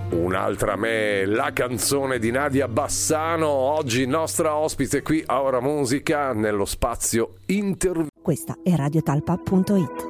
Un'altra me, la canzone di Nadia Bassano, oggi nostra ospite qui a Ora Musica nello spazio intervista. Questa è radiotalpa.it.